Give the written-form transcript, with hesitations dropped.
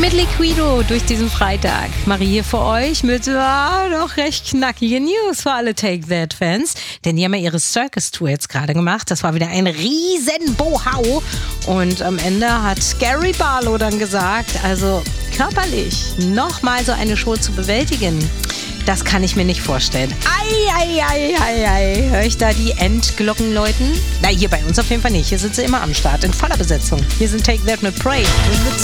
mit Liquido durch diesen Freitag. Marie hier für euch mit doch recht knackigen News für alle Take That-Fans. Denn die haben ja ihre Circus-Tour jetzt gerade gemacht. Das war wieder ein riesen Bohau. Und am Ende hat Gary Barlow dann gesagt, also körperlich nochmal so eine Show zu bewältigen, das kann ich mir nicht vorstellen. Ei. Hör ich da die Endglocken läuten? Na, hier bei uns auf jeden Fall nicht. Hier sind sie immer am Start in voller Besetzung. Hier sind Take That mit Pray.